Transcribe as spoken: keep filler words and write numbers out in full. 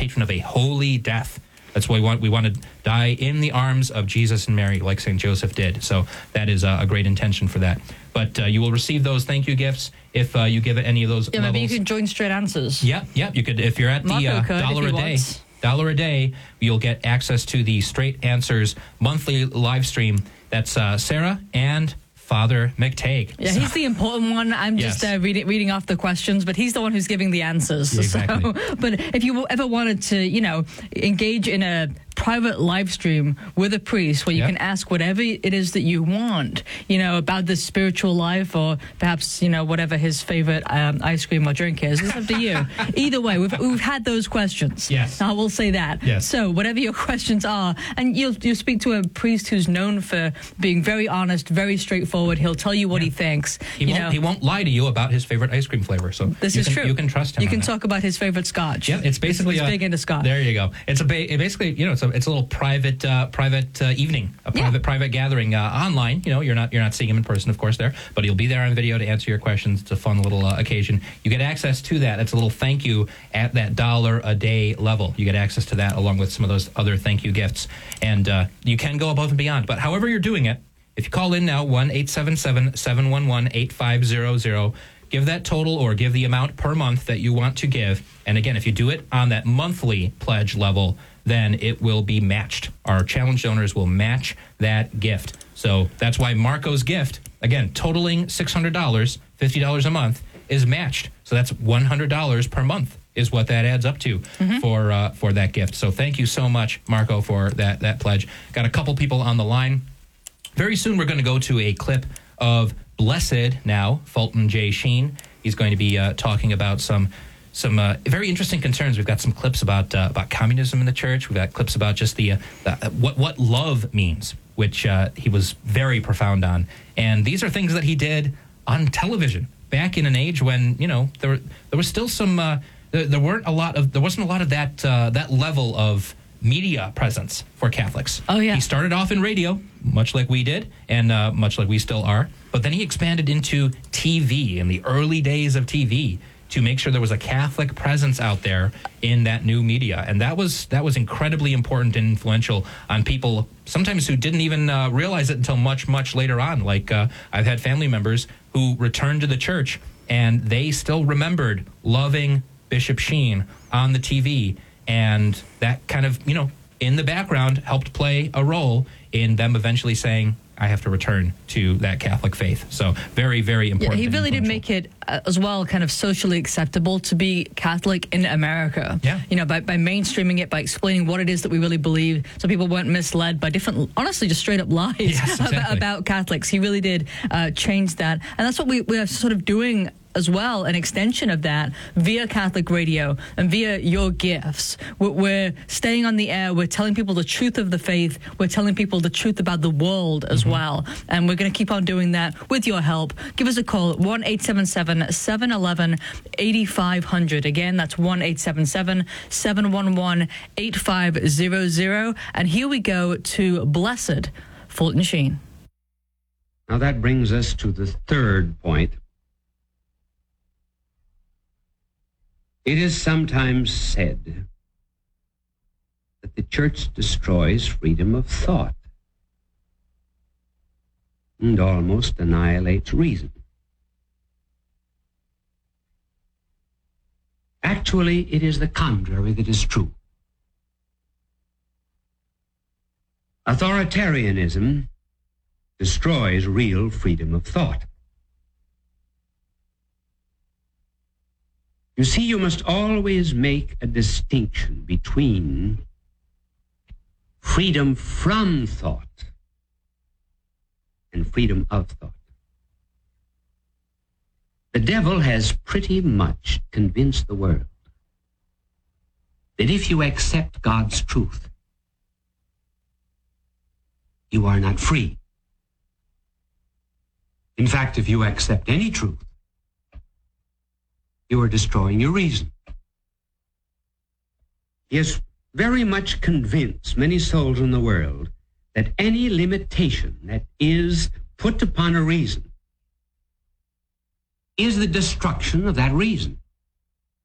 patron of a holy death. That's why we want. We want to die in the arms of Jesus and Mary, like Saint Joseph did. So that is uh, a great intention for that. But uh, you will receive those thank you gifts if uh, you give it any of those Yeah, levels. maybe you can join Straight Answers. Yep, yep. You could, if you're at the Marco uh, could, dollar if a he day. wants. Dollar a day, you'll get access to the Straight Answers monthly live stream. That's uh, Sarah and Father McTague. Yeah, So- he's the important one. I'm just Yes. uh, reading reading off the questions, but he's the one who's giving the answers. Yeah, exactly. So, but if you ever wanted to, you know, engage in a private live stream with a priest where you Yep. can ask whatever it is that you want, you know, about the spiritual life or perhaps, you know, whatever his favorite um, ice cream or drink is. It's up to you. Either way, we've, we've had those questions. Yes. I will say that. Yes. So whatever your questions are, and you'll, you'll speak to a priest who's known for being very honest, very straightforward. He'll tell you what he thinks. He you won't. know. He won't lie to you about his favorite ice cream flavor. So This you is can, true. You can trust him. You on can that. talk about his favorite scotch. Yeah, it's basically he's a, big into scotch. There you go. It's a ba- it basically, you know, it's a, it's a little private uh, private uh, evening, a Yeah. private private gathering uh, online. You know, you're not you're not seeing him in person, of course, there, but he'll be there on video to answer your questions. It's a fun little uh, occasion. You get access to that. It's a little thank you at that dollar a day level. You get access to that along with some of those other thank you gifts, and uh, you can go above and beyond. But however you're doing it, if you call in now, one eight seven seven, seven one one, eight five zero zero, give that total or give the amount per month that you want to give. And again, if you do it on that monthly pledge level, then it will be matched. Our challenge donors will match that gift. So that's why Marco's gift, again, totaling six hundred dollars, fifty dollars a month, is matched. So that's one hundred dollars per month is what that adds up to mm-hmm. for uh, for that gift. So thank you so much, Marco, for that, that pledge. Got a couple people on the line. Very soon we're going to go to a clip of Blessed now, Fulton J. Sheen. He's going to be uh, talking about some some uh, very interesting concerns. We've got some clips about uh, about communism in the church. We've got clips about just the, uh, the uh, what what love means, which uh, he was very profound on. And these are things that he did on television back in an age when, you know, there there was still some uh, there, there weren't a lot of there wasn't a lot of that uh, that level of media presence for Catholics. Oh, yeah. He started off in radio, much like we did, and uh, much like we still are. But then he expanded into T V in the early days of T V to make sure there was a Catholic presence out there in that new media. And that was that was incredibly important and influential on people sometimes who didn't even uh, realize it until much, much later on. Like uh, I've had family members who returned to the church and they still remembered loving Bishop Sheen on the T V. And that kind of, you know, in the background helped play a role in them eventually saying, I have to return to that Catholic faith. So very, very important. Yeah, he really did influential. make it uh, as well kind of socially acceptable to be Catholic in America. Yeah. You know, by, by mainstreaming it, by explaining what it is that we really believe, so people weren't misled by different, honestly, just straight up lies Yes, exactly. about, about Catholics. He really did uh, change that. And that's what we, we are sort of doing as well, an extension of that via Catholic radio and via your gifts. We're, we're staying on the air. We're telling people the truth of the faith. We're telling people the truth about the world as mm-hmm. well. And we're going to keep on doing that with your help. Give us a call at one eight seven seven, seven one one, eight five zero zero. Again, that's one eight seven seven, seven one one, eight five zero zero. And here we go to Blessed Fulton Sheen. Now that brings us to the third point. It is sometimes said that the church destroys freedom of thought and almost annihilates reason. Actually, it is the contrary that is true. Authoritarianism destroys real freedom of thought. You see, you must always make a distinction between freedom from thought and freedom of thought. The devil has pretty much convinced the world that if you accept God's truth, you are not free. In fact, if you accept any truth, you are destroying your reason. He has very much convinced many souls in the world that any limitation that is put upon a reason is the destruction of that reason.